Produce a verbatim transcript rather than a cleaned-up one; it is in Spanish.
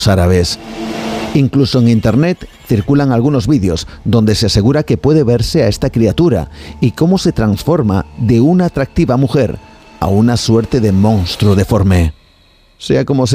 árabes. Incluso en internet circulan algunos vídeos donde se asegura que puede verse a esta criatura y cómo se transforma de una atractiva mujer a una suerte de monstruo deforme. Sea como sea,